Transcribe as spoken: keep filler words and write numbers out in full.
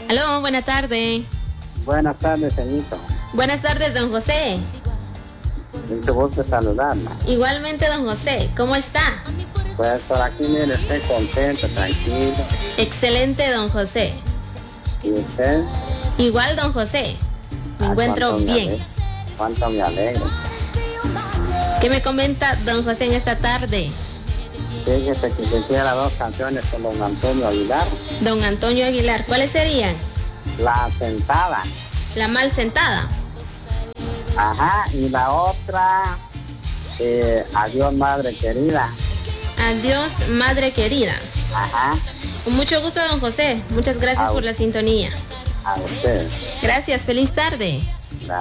Aló, buena tarde. Buenas tardes, señorito. Buenas tardes, don José. Mucho gusto saludarla. Igualmente, don José, ¿cómo está? Pues por aquí, mire, estoy contento, tranquilo. Excelente, don José. ¿Y usted? Igual, don José. Me Ah, encuentro cuánto me bien. ale- Cuánto me alegro. ¿Qué me comenta don José en esta tarde? Fíjese que quisiera dos canciones con don Antonio Aguilar. Don Antonio Aguilar, ¿cuáles serían? La sentada. La mal sentada. Ajá. Y la otra, eh, Adiós, madre querida. Adiós, madre querida. Ajá. Con mucho gusto, don José. Muchas gracias A por la sintonía. A usted. Gracias, feliz tarde.